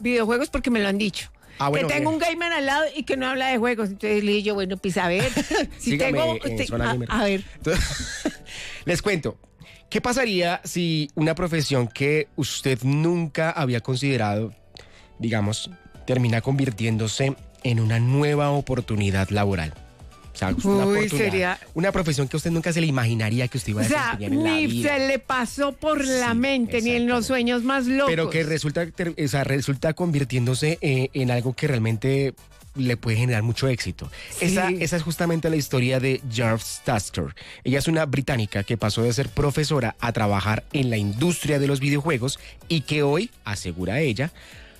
videojuegos porque me lo han dicho. Bueno, que tengo un gamer al lado y que no habla de juegos. Entonces le digo, bueno, pues a ver. Si sígame tengo. en Zona Gamer. A ver. Entonces, les cuento. ¿Qué pasaría si una profesión que usted nunca había considerado, digamos, termina convirtiéndose en una nueva oportunidad laboral? O sea, una profesión que usted nunca se le imaginaría que usted iba a desempeñar en la vida. Ni se le pasó por la mente, ni en los sueños más locos. Pero que resulta convirtiéndose en algo que realmente le puede generar mucho éxito. Sí. Esa es justamente la historia de Jarvis Tasker. Ella es una británica que pasó de ser profesora a trabajar en la industria de los videojuegos y que hoy, asegura ella,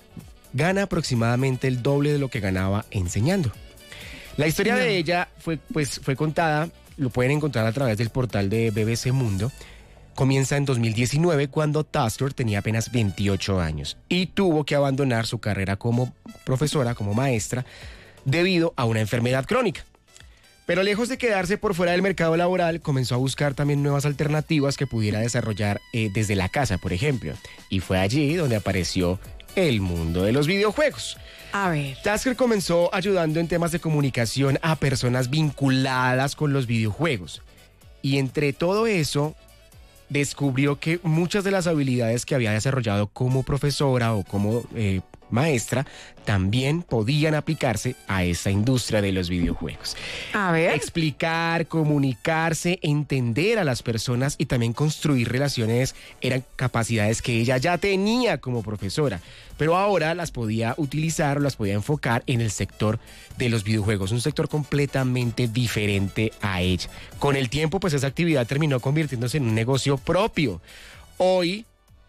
gana aproximadamente el doble de lo que ganaba enseñando. La historia de ella fue contada, lo pueden encontrar a través del portal de BBC Mundo. Comienza en 2019 cuando Tasker tenía apenas 28 años y tuvo que abandonar su carrera como profesora, como maestra, debido a una enfermedad crónica. Pero lejos de quedarse por fuera del mercado laboral, comenzó a buscar también nuevas alternativas que pudiera desarrollar desde la casa, por ejemplo. Y fue allí donde apareció el mundo de los videojuegos. A ver. Tasker comenzó ayudando en temas de comunicación a personas vinculadas con los videojuegos. Y entre todo eso, descubrió que muchas de las habilidades que había desarrollado como profesora o como maestra también podían aplicarse a esa industria de los videojuegos. A ver. Explicar, comunicarse, entender a las personas y también construir relaciones eran capacidades que ella ya tenía como profesora, pero ahora las podía utilizar o las podía enfocar en el sector de los videojuegos, un sector completamente diferente a ella. Con el tiempo, pues esa actividad terminó convirtiéndose en un negocio propio. Hoy,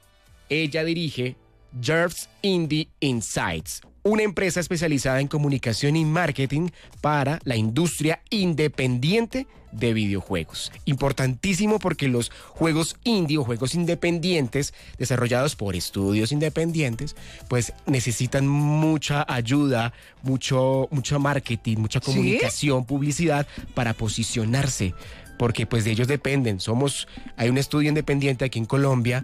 ella dirige Jarvis Indie Insights, una empresa especializada en comunicación y marketing para la industria independiente de videojuegos. Importantísimo porque los juegos indie o juegos independientes desarrollados por estudios independientes pues necesitan mucha ayuda, mucho marketing, mucha comunicación, publicidad para posicionarse, porque pues de ellos dependen. Hay un estudio independiente aquí en Colombia,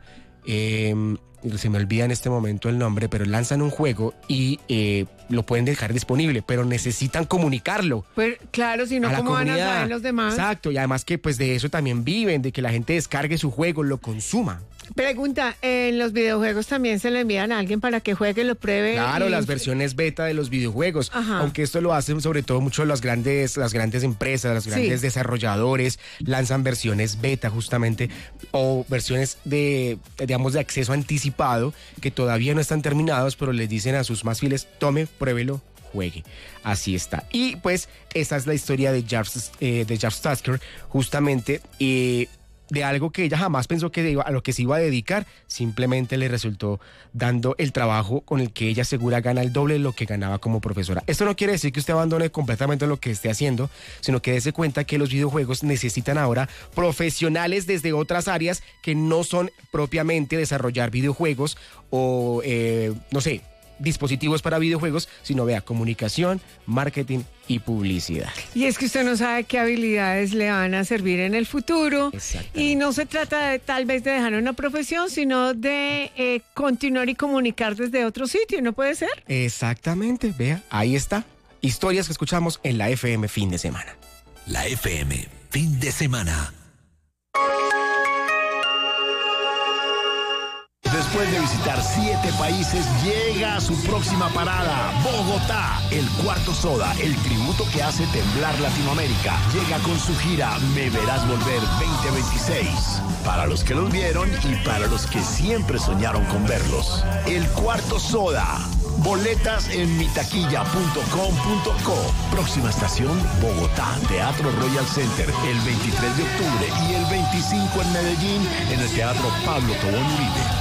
se me olvida en este momento el nombre, pero lanzan un juego y lo pueden dejar disponible, pero necesitan comunicarlo. Pues claro, si no, ¿cómo van a saber los demás? Exacto, y además que pues de eso también viven, de que la gente descargue su juego, lo consuma. Pregunta, ¿en los videojuegos también se lo envían a alguien para que juegue, lo pruebe? Claro, las versiones beta de los videojuegos. Ajá. Aunque esto lo hacen sobre todo mucho las grandes empresas, los grandes desarrolladores, lanzan versiones beta justamente, o versiones de acceso anticipado, que todavía no están terminados, pero les dicen a sus más fieles, tome, pruébelo, juegue. Así está. Y pues esta es la historia de Jarvis Tasker, justamente, de algo que ella jamás pensó a lo que se iba a dedicar, simplemente le resultó dando el trabajo con el que ella segura gana el doble de lo que ganaba como profesora. Esto no quiere decir que usted abandone completamente lo que esté haciendo, sino que dése cuenta que los videojuegos necesitan ahora profesionales desde otras áreas que no son propiamente desarrollar videojuegos o, dispositivos para videojuegos, sino comunicación, marketing y publicidad. Y es que usted no sabe qué habilidades le van a servir en el futuro. Y no se trata tal vez de dejar una profesión, sino de continuar y comunicar desde otro sitio, ¿no puede ser? Exactamente, ahí está. Historias que escuchamos en la FM Fin de Semana. La FM Fin de Semana. Después de visitar 7 países, llega a su próxima parada, Bogotá. El Cuarto Soda, el tributo que hace temblar Latinoamérica, llega con su gira Me Verás Volver 2026. Para los que los vieron y para los que siempre soñaron con verlos. El Cuarto Soda. Boletas en mitaquilla.com.co. Próxima estación, Bogotá, Teatro Royal Center, el 23 de octubre y el 25 en Medellín, en el Teatro Pablo Tobón Uribe.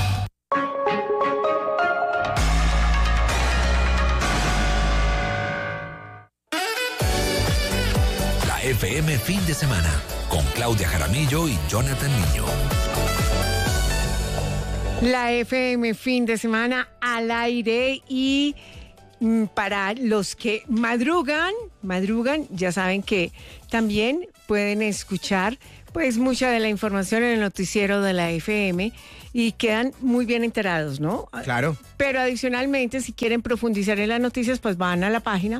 FM Fin de Semana, con Claudia Jaramillo y Jonathan Niño. La FM Fin de Semana al aire, y para los que madrugan, ya saben que también pueden escuchar pues mucha de la información en el noticiero de la FM y quedan muy bien enterados, ¿no? Claro. Pero adicionalmente, si quieren profundizar en las noticias, pues van a la página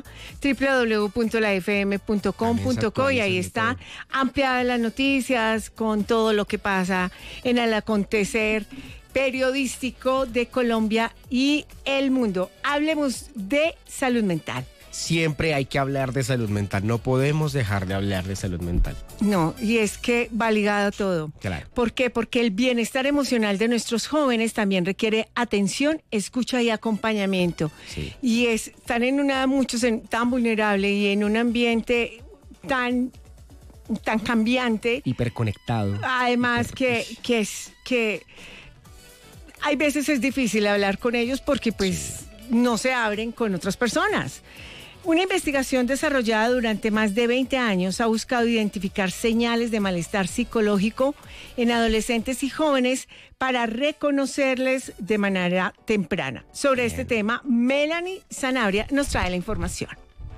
www.lafm.com.co y ahí está ampliadas las noticias con todo lo que pasa en el acontecer periodístico de Colombia y el mundo. Hablemos de salud mental. Siempre hay que hablar de salud mental, no podemos dejar de hablar de salud mental. No, y es que va ligado a todo. Claro. ¿Por qué? Porque el bienestar emocional de nuestros jóvenes también requiere atención, escucha y acompañamiento. Sí. Y están en una edad tan vulnerable y en un ambiente tan cambiante. Hiperconectado. Además que hay veces es difícil hablar con ellos porque pues no se abren con otras personas. Una investigación desarrollada durante más de 20 años ha buscado identificar señales de malestar psicológico en adolescentes y jóvenes para reconocerles de manera temprana. Sobre este tema, Melanie Sanabria nos trae la información.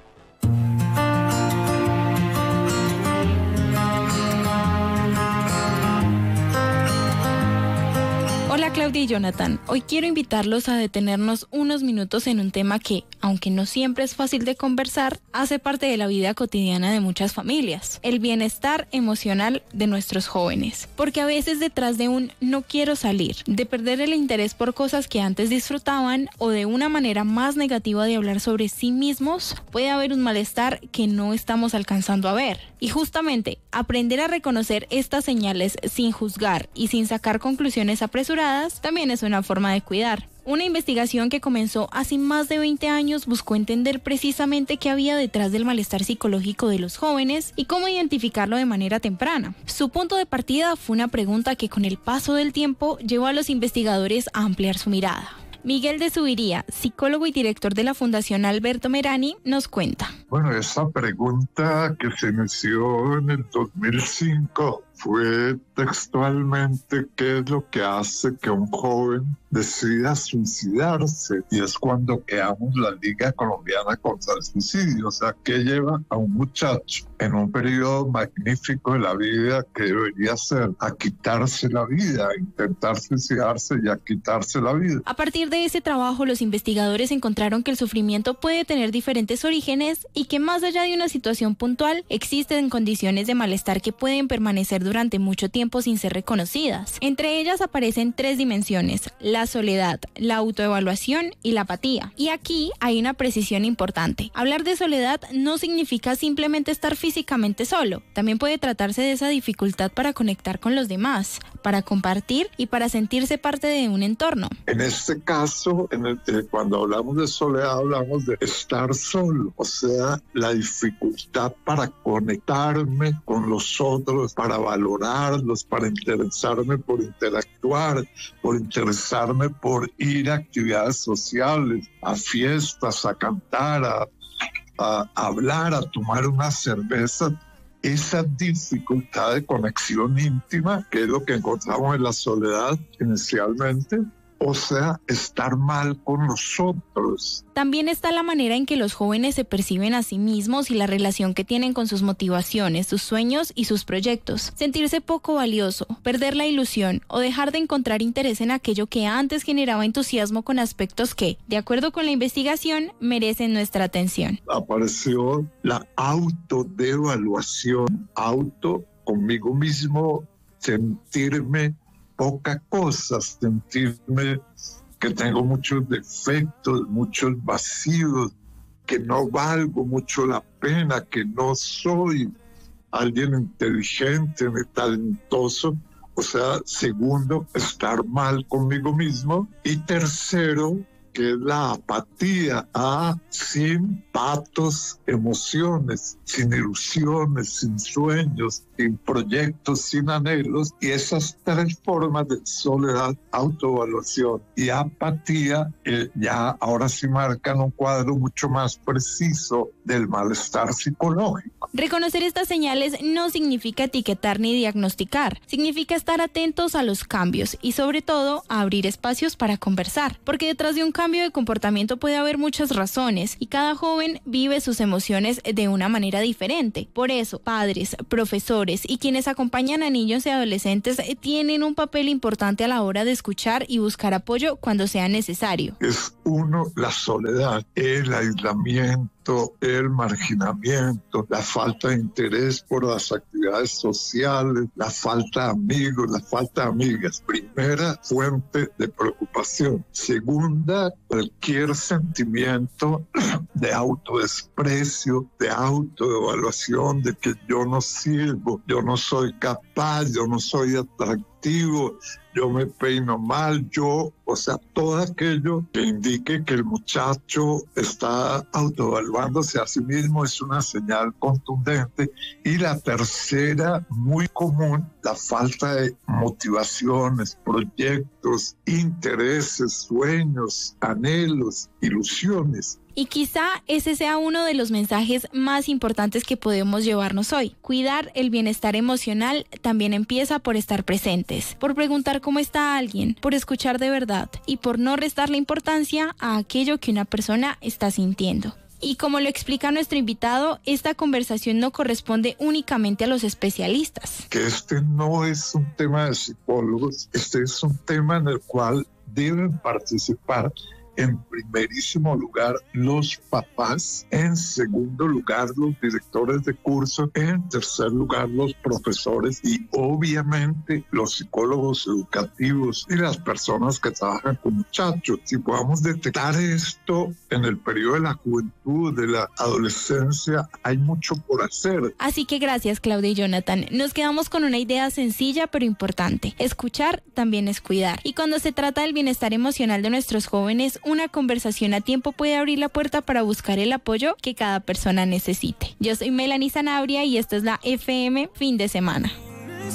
Hola Claudia y Jonathan, hoy quiero invitarlos a detenernos unos minutos en un tema que, aunque no siempre es fácil de conversar, hace parte de la vida cotidiana de muchas familias, el bienestar emocional de nuestros jóvenes. Porque a veces detrás de un no quiero salir, de perder el interés por cosas que antes disfrutaban o de una manera más negativa de hablar sobre sí mismos, puede haber un malestar que no estamos alcanzando a ver. Y justamente, aprender a reconocer estas señales sin juzgar y sin sacar conclusiones apresuradas también es una forma de cuidar. Una investigación que comenzó hace más de 20 años buscó entender precisamente qué había detrás del malestar psicológico de los jóvenes y cómo identificarlo de manera temprana. Su punto de partida fue una pregunta que con el paso del tiempo llevó a los investigadores a ampliar su mirada. Miguel de Subiría, psicólogo y director de la Fundación Alberto Merani, nos cuenta. Bueno, esa pregunta que se inició en el 2005 fue textualmente qué es lo que hace que un joven decida suicidarse, y es cuando creamos la Liga Colombiana contra el Suicidio. O sea, ¿qué lleva a un muchacho en un periodo magnífico de la vida que debería ser a quitarse la vida, a intentar suicidarse y a quitarse la vida? A partir de ese trabajo, los investigadores encontraron que el sufrimiento puede tener diferentes orígenes y que más allá de una situación puntual, existen condiciones de malestar que pueden permanecer durante mucho tiempo sin ser reconocidas. Entre ellas aparecen 3 dimensiones: la soledad, la autoevaluación y la apatía. Y aquí hay una precisión importante. Hablar de soledad no significa simplemente estar físicamente solo. También puede tratarse de esa dificultad para conectar con los demás, para compartir y para sentirse parte de un entorno. En este caso, cuando hablamos de soledad, hablamos de estar solo. O sea, la dificultad para conectarme con los otros, para valorarlos, para interesarme por interactuar, por interesarme por ir a actividades sociales, a fiestas, a cantar, a hablar, a tomar una cerveza. Esa dificultad de conexión íntima, que es lo que encontramos en la soledad inicialmente, o sea, estar mal con los otros. También está la manera en que los jóvenes se perciben a sí mismos y la relación que tienen con sus motivaciones, sus sueños y sus proyectos. Sentirse poco valioso, perder la ilusión o dejar de encontrar interés en aquello que antes generaba entusiasmo con aspectos que, de acuerdo con la investigación, merecen nuestra atención. Apareció la autodevaluación, conmigo mismo, sentirme poca cosa, sentirme que tengo muchos defectos, muchos vacíos, que no valgo mucho la pena, que no soy alguien inteligente ni talentoso. O sea, segundo, estar mal conmigo mismo. Y tercero, que es la apatía, sin patos, emociones, sin ilusiones, sin sueños, sin proyectos, sin anhelos. Y esas 3 formas de soledad, autoevaluación y apatía, ya ahora sí marcan un cuadro mucho más preciso del malestar psicológico. Reconocer estas señales no significa etiquetar ni diagnosticar, significa estar atentos a los cambios y sobre todo a abrir espacios para conversar, porque detrás de un cambio de comportamiento puede haber muchas razones y cada joven vive sus emociones de una manera diferente. Por eso, padres, profesores y quienes acompañan a niños y adolescentes tienen un papel importante a la hora de escuchar y buscar apoyo cuando sea necesario. Es la soledad, el aislamiento, el marginamiento, la falta de interés por las actividades sociales, la falta de amigos, la falta de amigas. Primera fuente de preocupación. Segunda, cualquier sentimiento de autodesprecio, de autoevaluación, de que yo no sirvo, yo no soy capaz, yo no soy atractivo, yo me peino mal, todo aquello que indique que el muchacho está autoevaluándose a sí mismo es una señal contundente. Y la tercera, muy común, la falta de motivaciones, proyectos, intereses, sueños, anhelos, ilusiones. Y quizá ese sea uno de los mensajes más importantes que podemos llevarnos hoy. Cuidar el bienestar emocional también empieza por estar presentes, por preguntar cómo está alguien, por escuchar de verdad y por no restarle importancia a aquello que una persona está sintiendo. Y como lo explica nuestro invitado, esta conversación no corresponde únicamente a los especialistas. Que este no es un tema de psicólogos, este es un tema en el cual deben participar en primerísimo lugar los papás, en segundo lugar los directores de curso, en tercer lugar los profesores y obviamente los psicólogos educativos y las personas que trabajan con muchachos. Si podamos detectar esto en el periodo de la juventud, de la adolescencia, hay mucho por hacer. Así que gracias, Claudia y Jonathan. Nos quedamos con una idea sencilla pero importante. Escuchar también es cuidar. Y cuando se trata del bienestar emocional de nuestros jóvenes, una conversación a tiempo puede abrir la puerta para buscar el apoyo que cada persona necesite. Yo soy Melanie Sanabria y esto es la FM Fin de Semana.